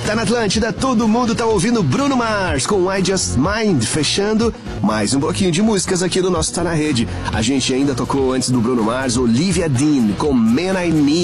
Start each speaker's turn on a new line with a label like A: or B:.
A: Tá na Atlântida, todo mundo tá ouvindo Bruno Mars com I Just Mind, fechando mais um bloquinho de músicas aqui do nosso Tá na Rede. A gente ainda tocou antes do Bruno Mars, Olivia Dean com Man I Need.